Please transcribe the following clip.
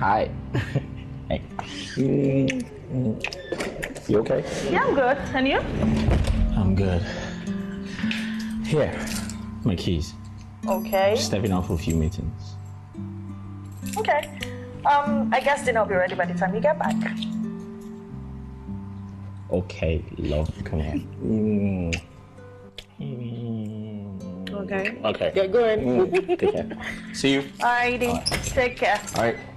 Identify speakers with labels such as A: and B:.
A: Hi. Hey. You okay?
B: Yeah, I'm good. And you?
A: I'm good. Here, my keys.
B: Okay.
A: Stepping out for a few meetings.
B: Okay. I guess dinner will be ready by the time you get back.
A: Okay, love, come on.
B: Okay.
A: Okay. Yeah, go ahead. Take care. See you.
B: Alrighty.
A: All right.
B: Take care.
A: All right.